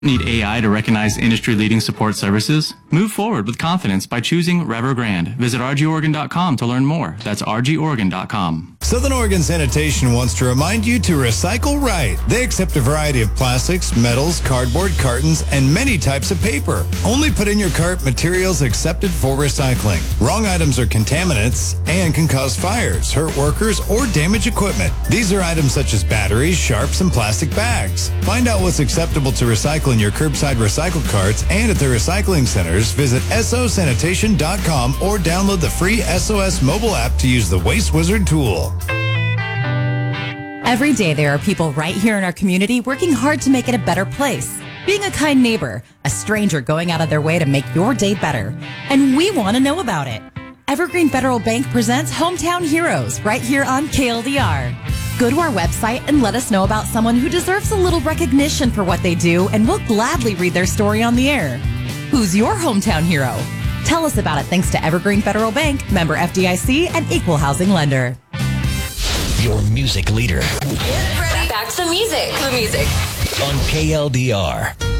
Need AI to recognize industry-leading support services? Move forward with confidence by choosing Revergrande. Visit rgoregon.com to learn more. That's rgoregon.com. Southern Oregon Sanitation wants to remind you to recycle right. They accept a variety of plastics, metals, cardboard, cartons, and many types of paper. Only put in your cart materials accepted for recycling. Wrong items are contaminants and can cause fires, hurt workers, or damage equipment. These are items such as batteries, sharps, and plastic bags. Find out what's acceptable to recycle in your curbside recycle carts and at the recycling centers. Visit sosanitation.com or download the free SOS mobile app to use the Waste Wizard tool. Every day there are people right here in our community working hard to make it a better place. Being a kind neighbor, a stranger going out of their way to make your day better. And we want to know about it. Evergreen Federal Bank presents Hometown Heroes right here on KLDR. Go to our website and let us know about someone who deserves a little recognition for what they do, and we'll gladly read their story on the air. Who's your hometown hero? Tell us about it thanks to Evergreen Federal Bank, member FDIC, and equal housing lender. Your music leader. Get ready. Back to music. The music. On KLDR.